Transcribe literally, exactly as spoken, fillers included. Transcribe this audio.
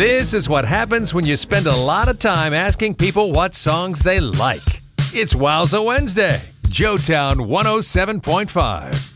This is what happens when you spend a lot of time asking people what songs they like. It's Wowza Wednesday. Joetown one oh seven point five.